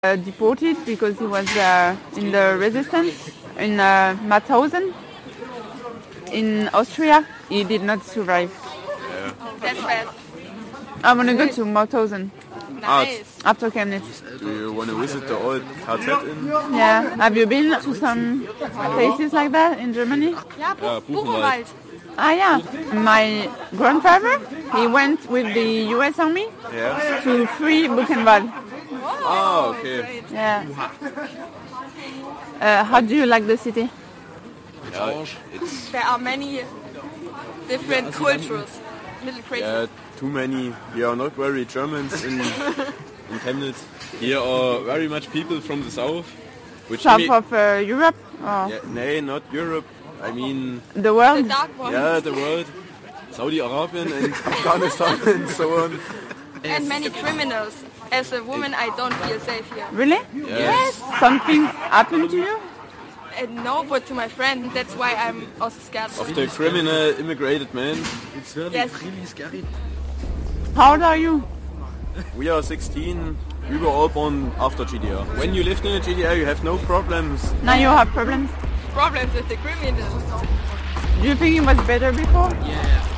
deported because he was in the resistance in Mauthausen in Austria. He did not survive. Yeah. That's bad. I want to go to Mauthausen Nice. after Chemnitz. Do you want to visit the old KZ in? Yeah. Have you been to some places like that in Germany? Ja, Buchenwald. Buchenwald. Ah, yeah. My grandfather, he went with the U.S. Army Yeah. to free Buchenwald. Oh, okay. Great. Yeah. How do you like the city? Yeah, it's There are many different cultures. Little crazy. too many. We are not very Germans in Chemnitz. Here are very much people from the south. Which South of Europe? Or no, not Europe. I mean, the The world? dark ones. yeah, the world. Saudi Arabia and Afghanistan and so on. And many criminals. As a woman, I don't feel safe here. Really? Yes. Something happened to you? No, but to my friend. That's why I'm also scared. Of the criminal immigrated man. It's really, Yes. really scary. How old are you? We are 16. We were all born after GDR. When you lived in a GDR, you have no problems. Now you have problems? Problems with the criminals. Do you think it was better before? Yeah.